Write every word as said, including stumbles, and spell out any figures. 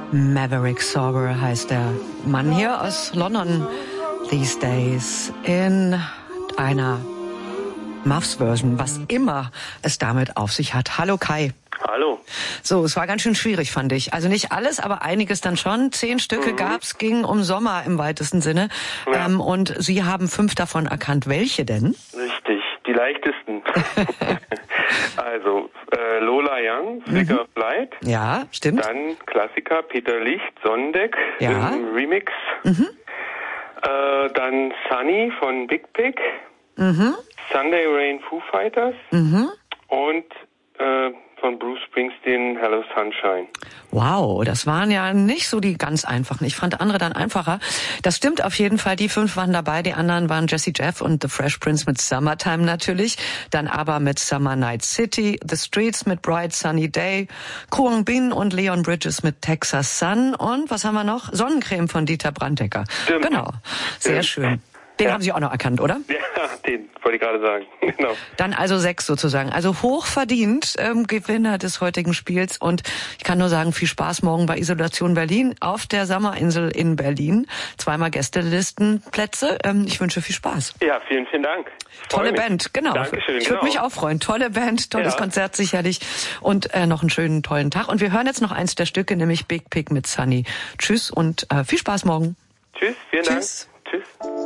Maverick Saber heißt der Mann hier aus London these days in einer Muffs-Version, was immer es damit auf sich hat. Hallo Kai. Hallo. So, es war ganz schön schwierig, fand ich. Also nicht alles, aber einiges dann schon. Zehn Stücke mhm. gab's, ging um Sommer im weitesten Sinne. Ja. Ähm, und Sie haben fünf davon erkannt. Welche denn? Richtig, die leichtesten. Also äh, Lola Young, Flicker mhm. of Light. Ja, stimmt. Dann Klassiker, Peter Licht, Sonnendeck ja. im Remix. Mhm. Äh, dann Sunny von Big Pig. Mhm. Sunday Rain, Foo Fighters. Mhm. Und äh, von Bruce Springsteen, Hello Sunshine. Wow, das waren ja nicht so die ganz einfachen. Ich fand andere dann einfacher. Das stimmt auf jeden Fall. Die fünf waren dabei. Die anderen waren Jessie Jeff und The Fresh Prince mit Summertime natürlich. Dann aber mit Summer Night City, The Streets mit Bright Sunny Day, Kwon Bin und Leon Bridges mit Texas Sun. Und was haben wir noch? Sonnencreme von Dieter Brandtecker. Stimmt. Genau, sehr Stimmt. schön. Den ja. haben Sie auch noch erkannt, oder? Ja, den wollte ich gerade sagen. Genau. Dann also sechs sozusagen. Also hochverdient ähm, Gewinner des heutigen Spiels. Und ich kann nur sagen, viel Spaß morgen bei Isolation Berlin auf der Sommerinsel in Berlin. Zweimal Gästelistenplätze. Ähm, ich wünsche viel Spaß. Ja, vielen, vielen Dank. Tolle Band, genau. Dankeschön, ich würde genau. mich auch freuen. Tolle Band, tolles ja. Konzert sicherlich. Und äh, noch einen schönen, tollen Tag. Und wir hören jetzt noch eins der Stücke, nämlich Big Pig mit Sunny. Tschüss und äh, viel Spaß morgen. Tschüss, vielen Tschüss. Dank. Tschüss.